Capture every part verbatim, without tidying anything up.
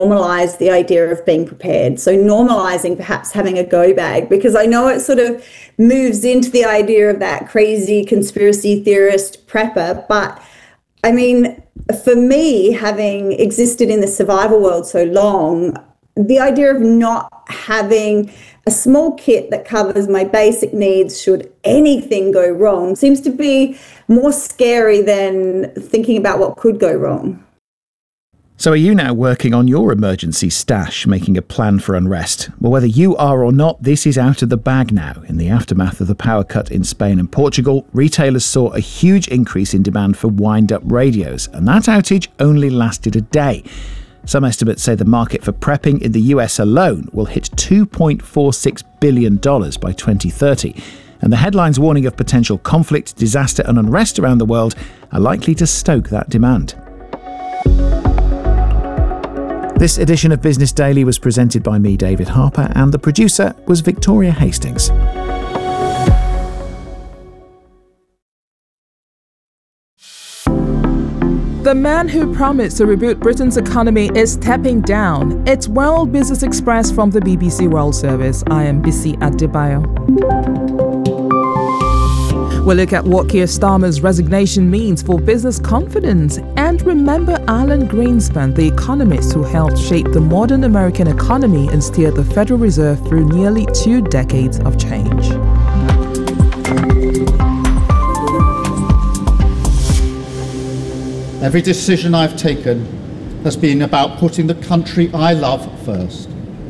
normalize the idea of being prepared. So normalizing perhaps having a go bag, because I know it sort of moves into the idea of that crazy conspiracy theorist prepper. But I mean, for me, having existed in the survival world so long, the idea of not having a small kit that covers my basic needs should anything go wrong seems to be more scary than thinking about what could go wrong. So are you now working on your emergency stash, making a plan for unrest? Well, whether you are or not, this is out of the bag now. In the aftermath of the power cut in Spain and Portugal, retailers saw a huge increase in demand for wind-up radios, and that outage only lasted a day. Some estimates say the market for prepping in the U S alone will hit two point four six billion dollars by twenty thirty. And the headlines warning of potential conflict, disaster and unrest around the world are likely to stoke that demand. This edition of Business Daily was presented by me, David Harper, and the producer was Victoria Hastings. The man who promised to reboot Britain's economy is stepping down. It's World Business Express from the B B C World Service. I am Bisi Adebayo. We'll look at what Keir Starmer's resignation means for business confidence, and remember Alan Greenspan, the economist who helped shape the modern American economy and steered the Federal Reserve through nearly two decades of change. Every decision I've taken has been about putting the country I love first.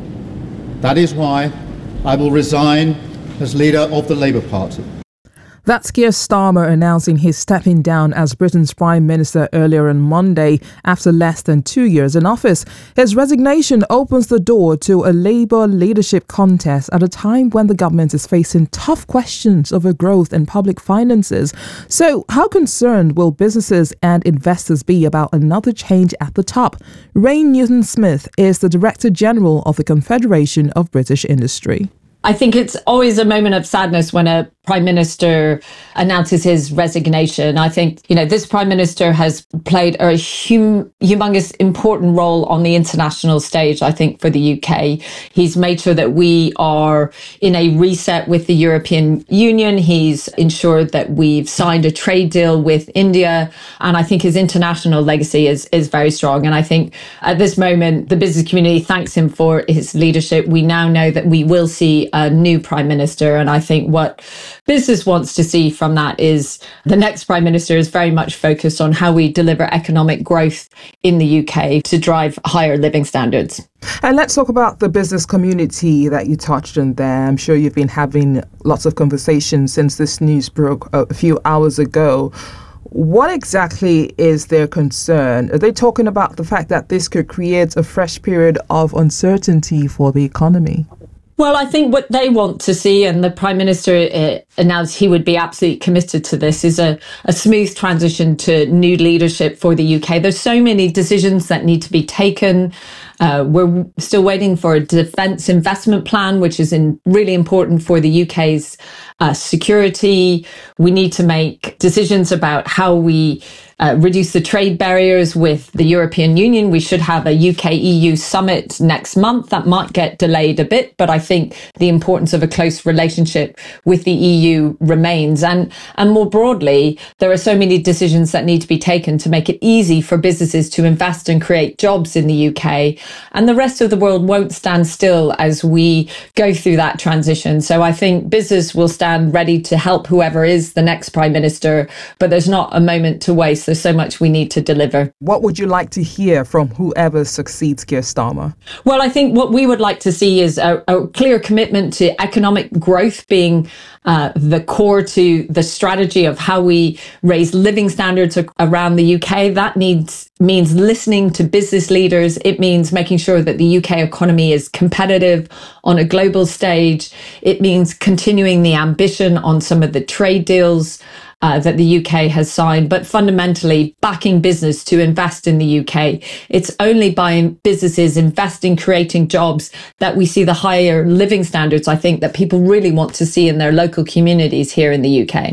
That is why I will resign as leader of the Labour Party. That's Keir Starmer announcing he's stepping down as Britain's Prime Minister earlier on Monday after less than two years in office. His resignation opens the door to a Labour leadership contest at a time when the government is facing tough questions over growth and public finances. So how concerned will businesses and investors be about another change at the top? Rain Newton-Smith is the Director General of the Confederation of British Industry. I think it's always a moment of sadness when a Prime Minister announces his resignation. I think, you know, this Prime Minister has played a hum- humongous important role on the international stage, I think, for the U K. He's made sure that we are in a reset with the European Union. He's ensured that we've signed a trade deal with India. And I think his international legacy is, is very strong. And I think at this moment, the business community thanks him for his leadership. We now know that we will see a new Prime Minister. And I think what business wants to see from that is the next Prime Minister is very much focused on how we deliver economic growth in the U K to drive higher living standards. And let's talk about the business community that you touched on there. I'm sure you've been having lots of conversations since this news broke a few hours ago. What exactly is their concern? Are they talking about the fact that this could create a fresh period of uncertainty for the economy? Well, I think what they want to see, and the Prime Minister uh, announced he would be absolutely committed to this, is a, a smooth transition to new leadership for the U K. There's so many decisions that need to be taken. Uh, we're still waiting for a defence investment plan, which is in, really important for the U K's uh, security. We need to make decisions about how we Uh, reduce the trade barriers with the European Union. We should have a U K E U summit next month. That might get delayed a bit, but I think the importance of a close relationship with the E U remains. And, and more broadly, there are so many decisions that need to be taken to make it easy for businesses to invest and create jobs in the U K. And the rest of the world won't stand still as we go through that transition. So I think business will stand ready to help whoever is the next Prime Minister, but there's not a moment to waste. There's so much we need to deliver. What would you like to hear from whoever succeeds Keir Starmer? Well, I think what we would like to see is a, a clear commitment to economic growth being uh, the core to the strategy of how we raise living standards around the U K. That needs means listening to business leaders. It means making sure that the U K economy is competitive on a global stage. It means continuing the ambition on some of the trade deals Uh, that the U K has signed, but fundamentally backing business to invest in the U K. It's only by businesses investing, creating jobs, that we see the higher living standards, I think, that people really want to see in their local communities here in the U K.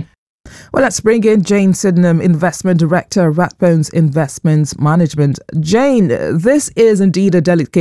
Well, let's bring in Jane Sydenham, Investment Director, Rathbones Investments Management. Jane, this is indeed a delicate